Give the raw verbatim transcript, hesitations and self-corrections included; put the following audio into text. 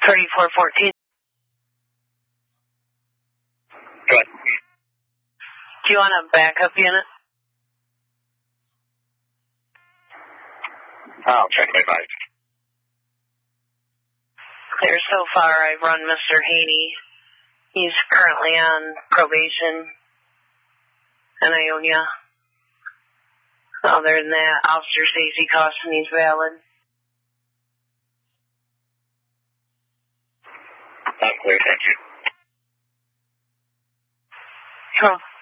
thirty-four fourteen. Good. Do you want a backup unit? I'll check my bike. Clear so far. I've run Mister Haney. He's currently on probation in Ionia. Other than that, Officer Stacy caution, he's valid. I'm clear, thank you. Cool.